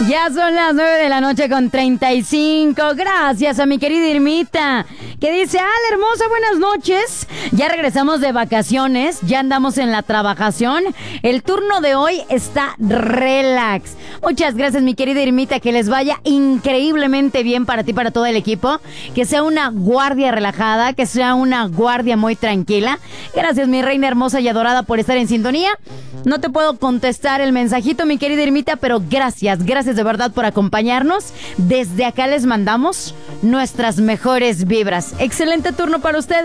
Ya son las 9:35 a.m. Gracias a mi querida Irmita, que dice: ¡Hola, hermosa! Buenas noches. Ya regresamos de vacaciones, ya andamos en la trabajación. El turno de hoy está relax. Muchas gracias, mi querida Irmita, que les vaya increíblemente bien para ti, para todo el equipo. Que sea una guardia relajada, que sea una guardia muy tranquila. Gracias, mi reina hermosa y adorada, por estar en sintonía. No te puedo contestar el mensajito, mi querida Irmita, pero gracias de verdad por acompañarnos. Desde acá les mandamos nuestras mejores vibras. Excelente turno para ustedes.